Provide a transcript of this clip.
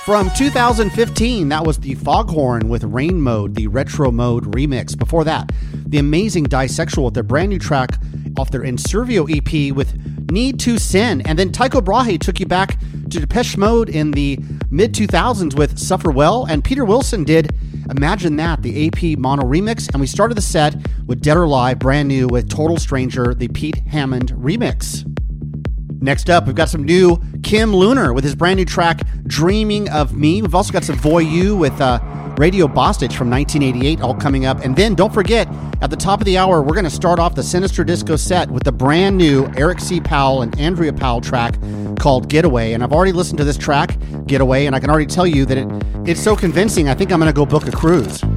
From 2015, that was the Foghorn with Rain Mode, the Retro Mode remix. Before that, the amazing Disexual with their brand new track off their Inservio EP with Need to Sin. And then Tycho Brahe took you back to Depeche Mode in the mid-2000s with Suffer Well. And Peter Wilson did Imagine That, the AP mono remix. And we started the set with Dead or Alive, brand new with Total Stranger, the Pete Hammond remix. Next up, we've got some new Kim Lunar with his brand new track, Dreaming of Me. We've also got some Voyou with Radio Bostich from 1988 all coming up. And then don't forget, at the top of the hour, we're going to start off the Sinister Disco set with the brand new Eric C. Powell and Andrea Powell track called Getaway. And I've already listened to this track, Getaway, and I can already tell you that it's so convincing, I think I'm going to go book a cruise.